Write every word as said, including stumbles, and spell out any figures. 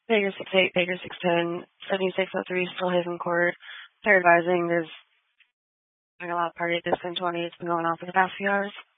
Baker six eight, Baker six ten, seventy-six oh three, still Hazen Court. They're advising there's like a lot of party at this ten twenty. It's been going on for the past few hours.